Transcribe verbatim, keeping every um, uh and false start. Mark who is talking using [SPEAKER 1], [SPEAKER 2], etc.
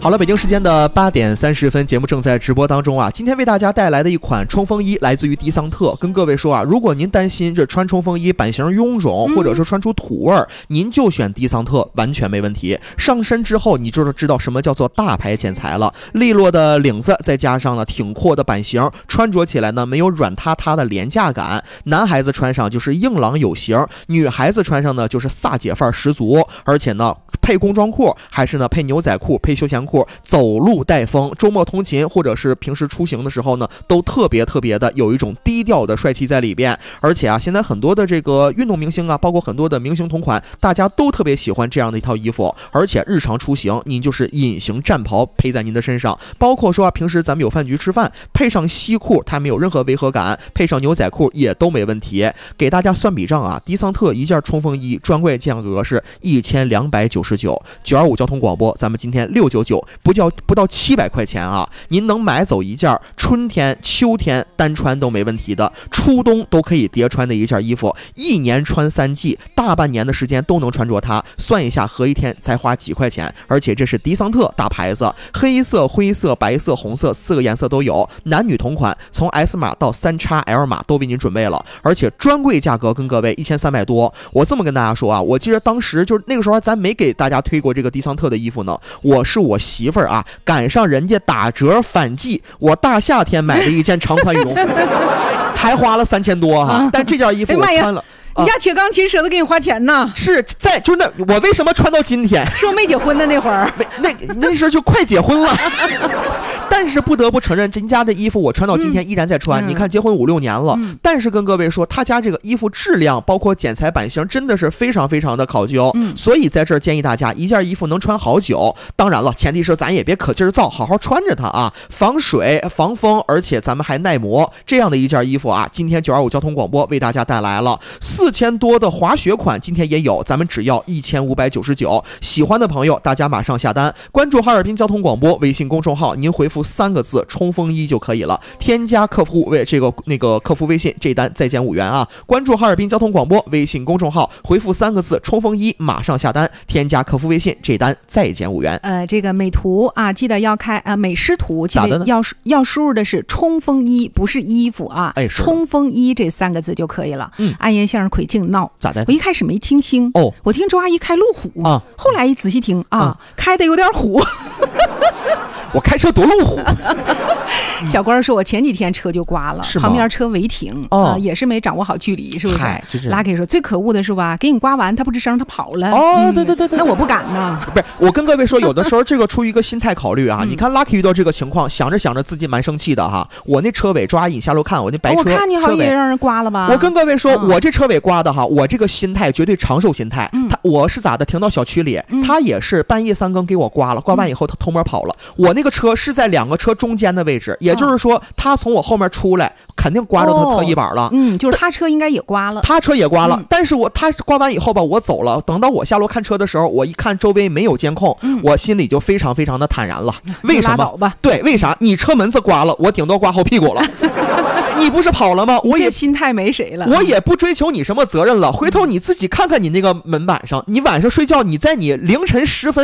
[SPEAKER 1] 好了，北京时间的八点三十分，节目正在直播当中啊。今天为大家带来的一款冲锋衣来自于迪桑特，跟各位说啊，如果您担心这穿冲锋衣版型臃肿，或者说穿出土味儿、嗯，您就选迪桑特，完全没问题。上身之后，你就知道什么叫做大牌剪裁了，利落的领子，再加上了挺阔的版型，穿着起来呢没有软塌塌的廉价感。男孩子穿上就是硬朗有型，女孩子穿上呢就是飒姐范十足，而且呢配工装裤还是呢配牛仔裤、配休闲裤，走路带风，周末通勤或者是平时出行的时候呢，都特别特别的有一种低调的帅气在里边。而且啊，现在很多的这个运动明星啊，包括很多的明星同款，大家都特别喜欢这样的一套衣服。而且日常出行，您就是隐形战袍配在您的身上，包括说啊，平时咱们有饭局吃饭，配上西裤，它没有任何违和感，配上牛仔裤也都没问题。给大家算笔账啊，迪桑特一件冲锋衣专柜价格是一千两百九十九，九二五交通广播，咱们今天六九九，不叫不到七百块钱啊，您能买走一件春天、秋天单穿都没问题的，初冬都可以叠穿的一件衣服，一年穿三季，大半年的时间都能穿着它。算一下，合一天才花几块钱，而且这是迪桑特大牌子，黑色、灰色、白色、红色四个颜色都有，男女同款，从 S 码到 三 X L 码都为您准备了，而且专柜价格跟各位一千三百多。我这么跟大家说啊，我记得当时就是那个时候咱没给大家推过这个迪桑特的衣服呢，我是我媳妇儿啊，赶上人家打折反季，我大夏天买的一件长款羽绒服，还花了三千多哈、啊，但这件衣服我穿了。
[SPEAKER 2] 你家铁钢琴舍得给你花钱呢？
[SPEAKER 1] 是在就那我为什么穿到今天？
[SPEAKER 2] 是我没结婚的那会儿，
[SPEAKER 1] 那那时候就快结婚了。但是不得不承认，人家的衣服我穿到今天依然在穿。嗯、你看，结婚五六年了、嗯，但是跟各位说，他家这个衣服质量，包括剪裁版型，真的是非常非常的考究。嗯、所以在这儿建议大家，一件衣服能穿好久。当然了，前提是咱也别可劲儿造，好好穿着它啊，防水、防风，而且咱们还耐磨。这样的一件衣服啊，今天九二五交通广播为大家带来了四千多的滑雪款，今天也有，咱们只要一千五百九十九。喜欢的朋友，大家马上下单，关注哈尔滨交通广播微信公众号，您回复三个字冲锋衣就可以了，添加客服为这个那个客服微信，这单再减五元啊！关注哈尔滨交通广播微信公众号，回复三个字冲锋衣，马上下单，添加客服微信，这单再减五元。
[SPEAKER 2] 呃，这个美图啊，记得要开呃美诗图，记得要要输入的是冲锋衣，不是衣服啊，哎，冲锋衣这三个字就可以了。嗯，安岩先生奎庆闹
[SPEAKER 1] 咋的？
[SPEAKER 2] 我一开始没听清哦，我听周阿姨开路虎啊，后来一仔细听啊，嗯、开的有点虎。
[SPEAKER 1] 我开车多路虎。
[SPEAKER 2] 小官说，我前几天车就刮了，旁边车违停，哦、呃，也是没掌握好距离，是不是？是拉给说最可恶的是吧？给你刮完，他不吱声，他跑了。
[SPEAKER 1] 哦，嗯、对对对对，
[SPEAKER 2] 那我不敢呢。
[SPEAKER 1] 不是，我跟各位说，有的时候这个出于一个心态考虑啊。嗯、你看 Lucky 遇到这个情况，想着想着自己蛮生气的哈。我那车尾抓引下楼看，我那白车，哦、
[SPEAKER 2] 我看你好像也让人刮了吧？
[SPEAKER 1] 我跟各位说，嗯、我这车尾刮的哈，我这个心态绝对长寿心态。嗯、他我是咋的？停到小区里，嗯、他也是半夜三更给我刮了，刮完以后他偷摸跑了。我那个车是在两个车中间的位置，也就是说，他从我后面出来，肯定刮着他侧翼板了。
[SPEAKER 2] 哦、嗯，就是他车应该也刮了，
[SPEAKER 1] 他车也刮了。嗯、但是我他刮完以后吧，我走了。等到我下楼看车的时候，我一看周围没有监控，嗯、我心里就非常非常的坦然了。为什么？对，为啥？你车门子刮了，我顶多刮后屁股了。你不是跑了吗？我也
[SPEAKER 2] 心态没谁了，
[SPEAKER 1] 我也不追求你什么责任了。回头你自己看看你那个门板上，你晚上睡觉，你在你凌晨时分